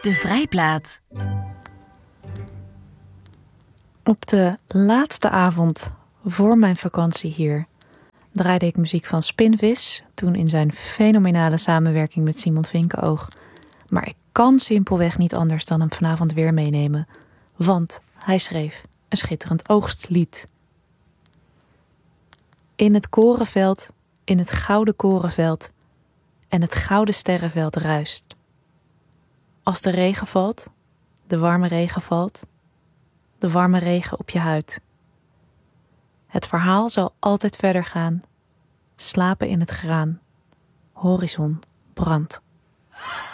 De Vrijplaat. Op de laatste avond voor mijn vakantie hier draaide ik muziek van Spinvis, toen in zijn fenomenale samenwerking met Simon Vinkenoog. Maar ik kan simpelweg niet anders dan hem vanavond weer meenemen, want hij schreef een schitterend oogstlied. In het korenveld, in het gouden korenveld en het gouden sterrenveld ruist. Als de regen valt, de warme regen valt, de warme regen op je huid. Het verhaal zal altijd verder gaan. Slapen in het graan. Horizon brandt.